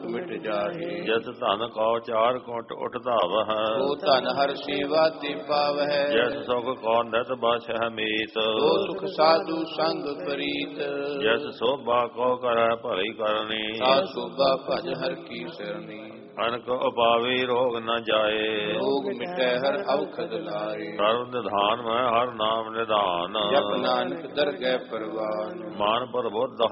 ਮਿਟ ਜਾਹੇ। ਜਿਸ ਧਨ ਕੋ 4 ਕੁੰਟ ਉਠ ਧਾਵਹ, ਉਹ ਧਨ ਹਰ ਸੇਵਾ ਤੇ ਪਾਵਹਿ। ਜਿਸ ਸੁਖ ਕੋ ਨਿਤ ਬਸਹਿ ਮੀਤ, ਉਹ ਸੁਖ ਸਾਧੂ ਸੰਗ ਪ੍ਰੀਤ। ਜਿਸ ਸੋਭਾ ਕੋ ਕਰੈ ਭਲੀ ਕਰਨੀ, ਤਾ ਸੋਭਾ ਭਜ ਹਰ ਕੀ ਸਰਨੀ। ਅਨਕ ਉਪਾਵੀ ਰੋਗ ਨ ਜਾਏ, ਰੋਗ ਮਿਟੈ ਹਰ ਔਖਦ ਲਾਏ। ਸਰਬ ਨਿਧਾਨ ਮੈਂ ਹਰ ਨਾਮ ਨਿਧਾਨ, ਜਪ ਨਾਨਕ ਦਰਗਹਿ ਪਰਵਾਨ। ਮਾਨ ਪ੍ਰਬੁੱਧ